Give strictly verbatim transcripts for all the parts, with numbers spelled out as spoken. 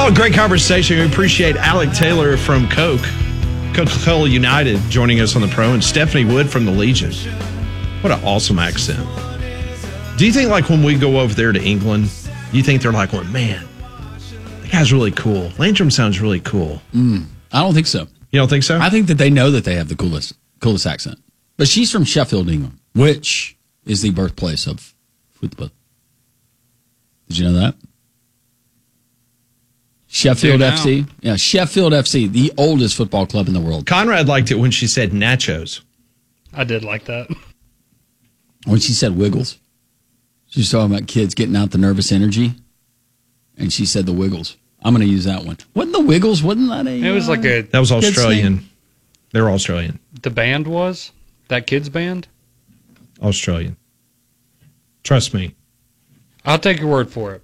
Oh, great conversation. We appreciate Alec Taylor from Coke, Coca-Cola United, joining us on the Pro, and Stephanie Wood from the Legion. What an awesome accent. Do you think, like, when we go over there to England, you think they're like, well, man, that guy's really cool. Landrum sounds really cool. Mm, I don't think so. You don't think so? I think that they know that they have the coolest coolest accent. But she's from Sheffield, England, which is the birthplace of football. Did you know that? Sheffield F C. Yeah, Sheffield F C, the oldest football club in the world. Conrad liked it when she said nachos. I did like that. When she said wiggles. She was talking about kids getting out the nervous energy, and she said the Wiggles. I'm going to use that one. Wasn't the Wiggles? Wasn't that a? It was like a. That was Australian. They're Australian. The band was that kids band. Australian. Trust me. I'll take your word for it.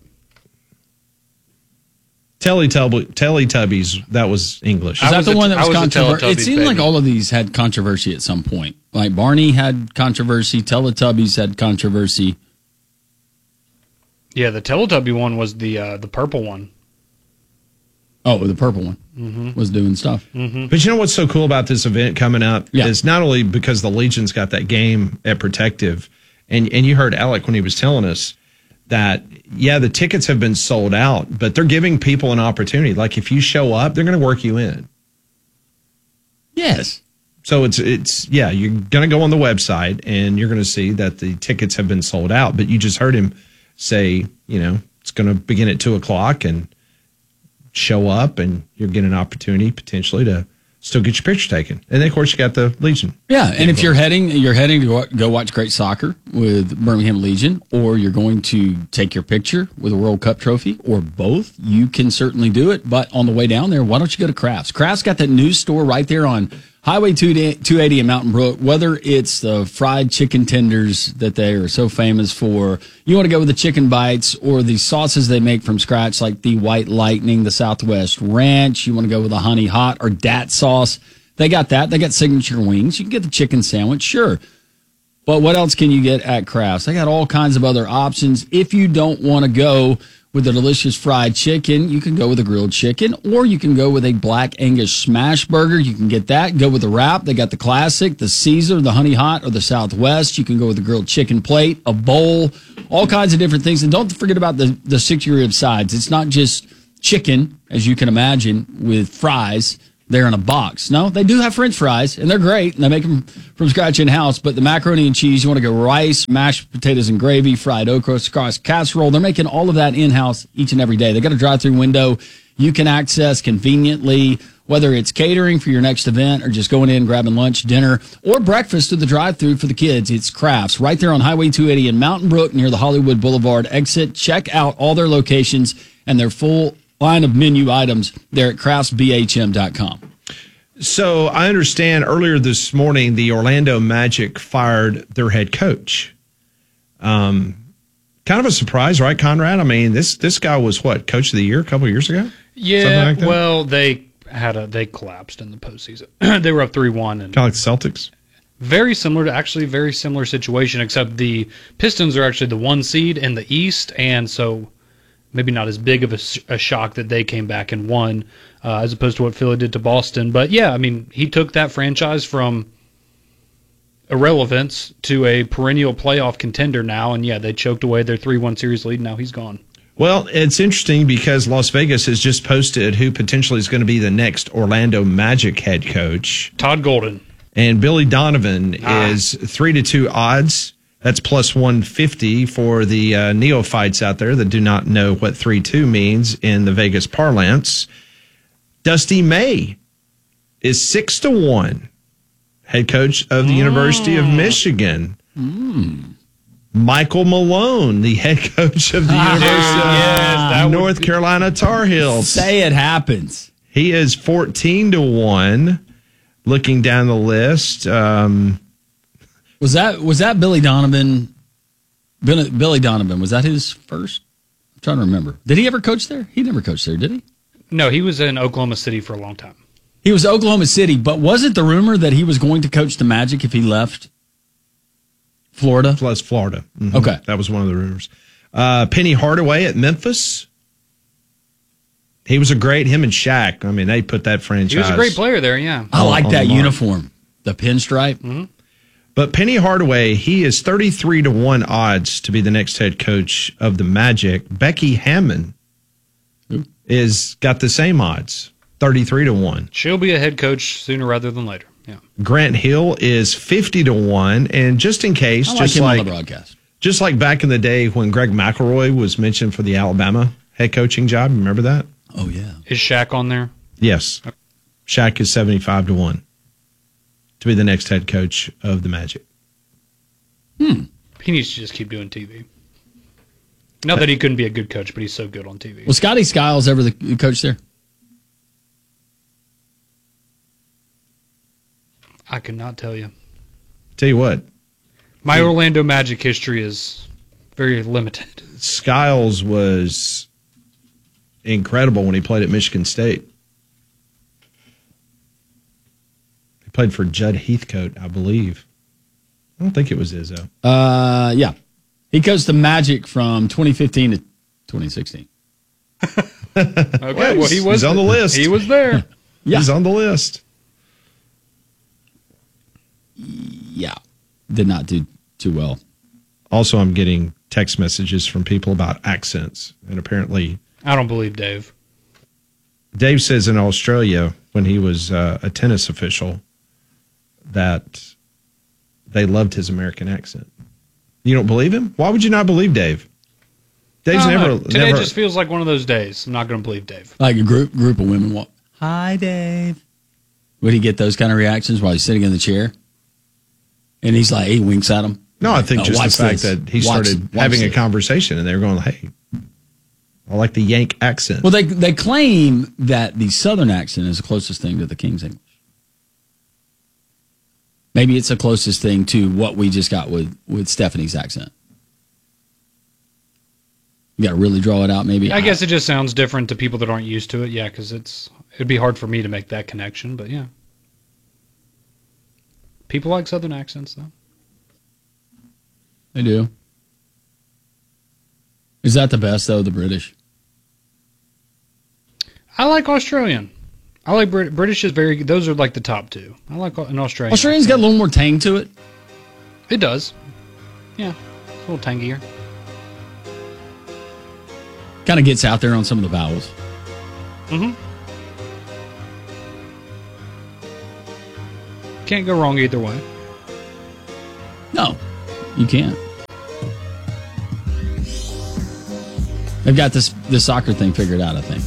Teletubby, Teletubbies. That was English. Is that the a, one that was, was controversial? It seemed baby. like all of these had controversy at some point. Like Barney had controversy. Teletubbies had controversy. Yeah, the Teletubby one was the uh, the purple one. Oh, the purple one mm-hmm. was doing stuff. Mm-hmm. But you know what's so cool about this event coming up yeah. is not only because the Legion's got that game at Protective, and, and you heard Alec when he was telling us that, yeah, the tickets have been sold out, but they're giving people an opportunity. Like, if you show up, they're going to work you in. Yes. So it's, it's yeah, you're going to go on the website, and you're going to see that the tickets have been sold out. But you just heard him say, you know, it's going to begin at two o'clock, and show up, and you're getting an opportunity potentially to still get your picture taken. And then, of course, you got the Legion. Yeah, and if you're heading, you're heading to go, go watch great soccer with Birmingham Legion, or you're going to take your picture with a World Cup trophy, or both, you can certainly do it. But on the way down there, why don't you go to Crafts? Crafts got that news store right there on Highway two eighty in Mountain Brook. Whether it's the fried chicken tenders that they are so famous for, you want to go with the chicken bites, or the sauces they make from scratch, like the White Lightning, the Southwest Ranch. You want to go with the Honey Hot or Dat sauce. They got that. They got signature wings. You can get the chicken sandwich, sure. But what else can you get at Crafts? They got all kinds of other options. If you don't want to go with the delicious fried chicken, you can go with a grilled chicken, or you can go with a Black Angus smash burger. You can get that. Go with the wrap. They got the classic, the Caesar, the Honey Hot, or the Southwest. You can go with the grilled chicken plate, a bowl, all kinds of different things. And don't forget about the, the sixty rib sides. It's not just chicken, as you can imagine, with fries. They're in a box. No, they do have French fries, and they're great, and they make them from scratch in-house. But the macaroni and cheese, you want to go rice, mashed potatoes and gravy, fried okra, squash casserole. They're making all of that in-house each and every day. They got a drive-through window you can access conveniently, whether it's catering for your next event or just going in, grabbing lunch, dinner, or breakfast to the drive-through for the kids. It's Crafts right there on Highway two eighty in Mountain Brook near the Hollywood Boulevard exit. Check out all their locations and their full line of menu items there at crafts b h m dot com. So I understand earlier this morning the Orlando Magic fired their head coach. Um, kind of a surprise, right, Conrad? I mean, this this guy was what, coach of the year a couple of years ago? Yeah, like well, they had a they collapsed in the postseason. They were up three one, and kind of like the Celtics. Very similar to actually very similar situation, except the Pistons are actually the one seed in the East, and so maybe not as big of a, a shock that they came back and won, uh, as opposed to what Philly did to Boston. But yeah, I mean, he took that franchise from irrelevance to a perennial playoff contender now, and yeah, they choked away their three one series lead. Now he's gone. Well, it's interesting because Las Vegas has just posted who potentially is going to be the next Orlando Magic head coach. Todd Golden. And Billy Donovan ah. is three to two odds. That's plus one fifty for the uh, neophytes out there that do not know what three two means in the Vegas parlance. Dusty May is six to one, head coach of the mm. University of Michigan. Mm. Michael Malone, the head coach of the University yes, of North Carolina Tar Heels. Say it happens. He is fourteen to one. Looking down the list, um, was that was that Billy Donovan? Billy Donovan, was that his first? I'm trying to remember. Did he ever coach there? He never coached there, did he? No, he was in Oklahoma City for a long time. He was Oklahoma City, but wasn't the rumor that he was going to coach the Magic if he left Florida? Plus Florida. Mm-hmm. Okay. That was one of the rumors. Uh, Penny Hardaway at Memphis. He was a great, him and Shaq. I mean, they put that franchise. He was a great player there, yeah. I like on that the mark. uniform, the pinstripe. Mm-hmm. But Penny Hardaway, he is thirty-three to one odds to be the next head coach of the Magic. Becky Hammon Ooh. is got the same odds, thirty-three to one. She'll be a head coach sooner rather than later. Yeah. Grant Hill is fifty to one, and just in case, I like just him like on the broadcast. just like back in the day when Greg McElroy was mentioned for the Alabama head coaching job, remember that? Oh, yeah. Is Shaq on there? Yes. Shaq is seventy-five to one to be the next head coach of the Magic. Hmm. He needs to just keep doing T V. Not that he couldn't be a good coach, but he's so good on T V. Was Scotty Skiles ever the coach there? I could not tell you. Tell you what, My Orlando Magic history is very limited. Skiles was incredible when he played at Michigan State. He played for Judd Heathcote, I believe. I don't think it was Izzo. Uh, yeah. He coached the Magic from twenty fifteen to twenty sixteen. Okay, well, he was he's on the list. He was there. Yeah. He's on the list. Yeah. Did not do too well. Also, I'm getting text messages from people about accents, and apparently I don't believe Dave. Dave says in Australia when he was uh, a tennis official that they loved his American accent. You don't believe him? Why would you not believe Dave? Dave's I don't never know. Today never. just feels like one of those days. I'm not going to believe Dave. Like a group group of women walk. Hi, Dave. Would he get those kind of reactions while he's sitting in the chair? And he's like, he winks at him. no, I think No, just the watch fact this. that he Watch- started watch having a this. conversation, and they were going, "Hey, I like the Yank accent." Well, they they claim that the Southern accent is the closest thing to the King's English. Maybe it's the closest thing to what we just got with, with Stephanie's accent. You got to really draw it out, maybe. I guess it just sounds different to people that aren't used to it. Yeah, because it's it'd be hard for me to make that connection. But yeah, people like Southern accents, though. They do. Is that the best, though, the British? I like Australian. I like Brit- British is very. Those are like the top two. I like an Australian. Australian's got a little more tang to it. It does. Yeah, it's a little tangier. Kind of gets out there on some of the vowels. Mm-hmm. Can't go wrong either way. No, you can't. They've got this this soccer thing figured out, I think.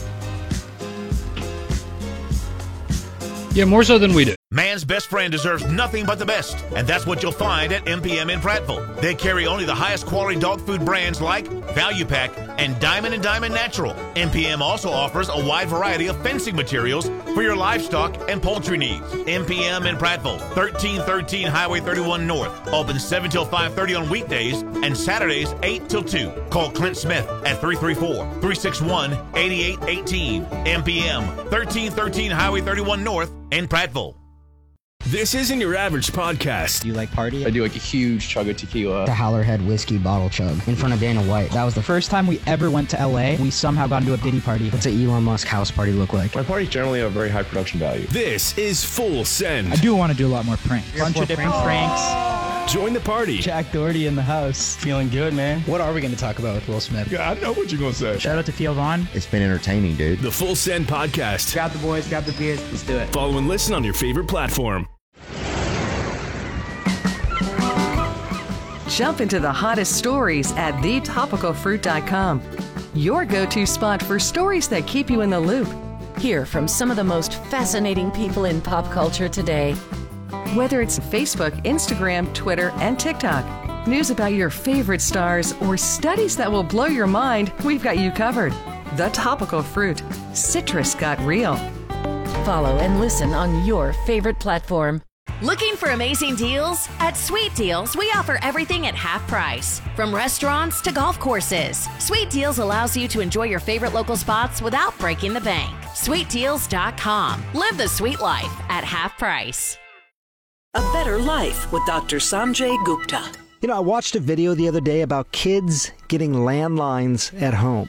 Yeah, more so than we do. Man's best friend deserves nothing but the best, and that's what you'll find at M P M in Prattville. They carry only the highest quality dog food brands like Value Pack and Diamond and Diamond Natural. M P M also offers a wide variety of fencing materials for your livestock and poultry needs. M P M in Prattville, thirteen thirteen Highway thirty-one North. Open seven till five thirty on weekdays and Saturdays eight till two. Call Clint Smith at three three four, three six one, eight eight one eight. M P M, thirteen thirteen Highway thirty-one North in Prattville. This isn't your average podcast. Do you like party? I do like a huge chug of tequila. The Howlerhead whiskey bottle chug in front of Dana White. That was the First time we ever went to L A, we somehow got into a Diddy party. What's an Elon Musk house party look like? My parties generally have very high production value. This is Full Send. I do want to do a lot more pranks. Bunch of different pranks. Join the party. Jack Doherty in the house. Feeling good, man. What are we going to talk about with Will Smith? Yeah, I know what you're going to say. Shout out to Theo Vaughn. It's been entertaining, dude. The Full Send podcast. Grab the boys, grab the beers. Let's do it. Follow and listen on your favorite platform. Jump into the hottest stories at the topical fruit dot com. Your go-to spot for stories that keep you in the loop. Hear from some of the most fascinating people in pop culture today. Whether it's Facebook, Instagram, Twitter, and TikTok, news about your favorite stars, or studies that will blow your mind, we've got you covered. The Topical Fruit. Citrus got real. Follow and listen on your favorite platform. Looking for amazing deals? At Sweet Deals, we offer everything at half price. From restaurants to golf courses, Sweet Deals allows you to enjoy your favorite local spots without breaking the bank. sweet deals dot com. Live the sweet life at half price. A Better Life with Doctor Sanjay Gupta. You know, I watched a video the other day about kids getting landlines at home.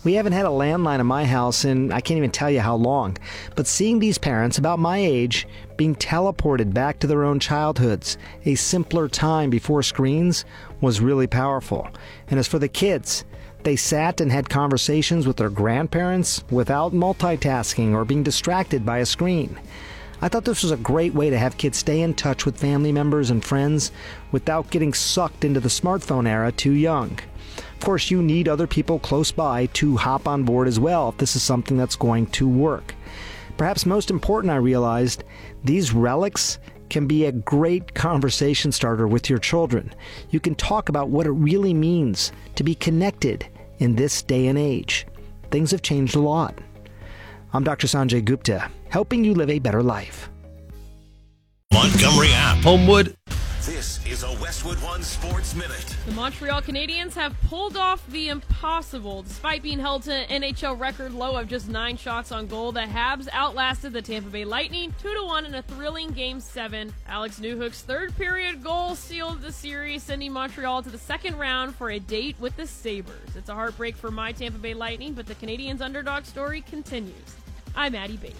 We haven't had a landline in my house in I can't even tell you how long. But seeing these parents about my age being teleported back to their own childhoods, a simpler time before screens, was really powerful. And as for the kids, they sat and had conversations with their grandparents without multitasking or being distracted by a screen. I thought this was a great way to have kids stay in touch with family members and friends without getting sucked into the smartphone era too young. Of course, you need other people close by to hop on board as well if this is something that's going to work. Perhaps most important, I realized, these relics can be a great conversation starter with your children. You can talk about what it really means to be connected in this day and age. Things have changed a lot. I'm Doctor Sanjay Gupta, helping you live a better life. Montgomery app. Homewood. This is a Westwood One Sports Minute. The Montreal Canadiens have pulled off the impossible. Despite being held to an N H L record low of just nine shots on goal, the Habs outlasted the Tampa Bay Lightning two to one in a thrilling Game seven. Alex Newhook's third period goal sealed the series, sending Montreal to the second round for a date with the Sabres. It's a heartbreak for my Tampa Bay Lightning, but the Canadiens' underdog story continues. I'm Addie Bates.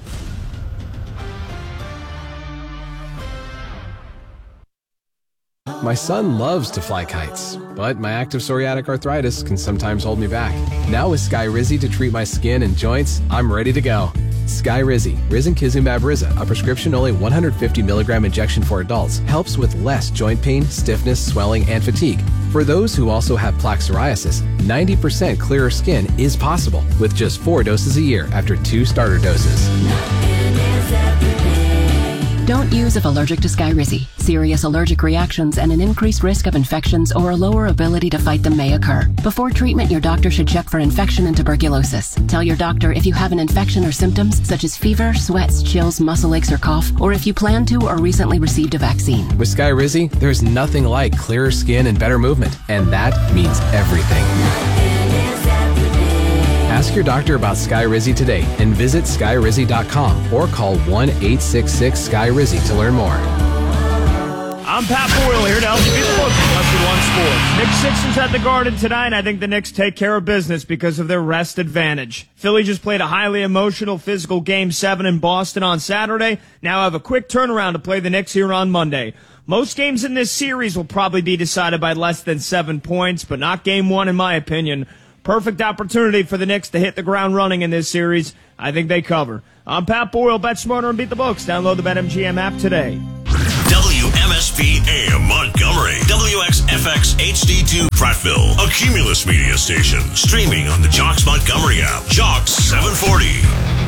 My son loves to fly kites, but my active psoriatic arthritis can sometimes hold me back. Now with Skyrizi to treat my skin and joints, I'm ready to go. Skyrizi, risankizumab Riza, a prescription-only one hundred fifty milligram injection for adults, helps with less joint pain, stiffness, swelling, and fatigue. For those who also have plaque psoriasis, ninety percent clearer skin is possible with just four doses a year after two starter doses. Don't use if allergic to Skyrizi. Serious allergic reactions and an increased risk of infections or a lower ability to fight them may occur. Before treatment, your doctor should check for infection and tuberculosis. Tell your doctor if you have an infection or symptoms such as fever, sweats, chills, muscle aches, or cough, or if you plan to or recently received a vaccine. With Skyrizi, there's nothing like clearer skin and better movement, and that means everything. Ask your doctor about Skyrizi today and visit Skyrizi dot com or call one eight six six Sky Rizzi to learn more. I'm Pat Boyle here to help you beat the books in Westwood One Sports. Knicks Sixers at the Garden tonight, and I think the Knicks take care of business because of their rest advantage. Philly just played a highly emotional, physical Game seven in Boston on Saturday. Now have a quick turnaround to play the Knicks here on Monday. Most games in this series will probably be decided by less than seven points, but not Game one in my opinion. Perfect opportunity for the Knicks to hit the ground running in this series. I think they cover. I'm Pat Boyle. Bet smarter and beat the books. Download the BetMGM app today. W M S P A M Montgomery. W X F X H D two Prattville. A Cumulus media station. Streaming on the Jocks Montgomery app. Jocks seven forty.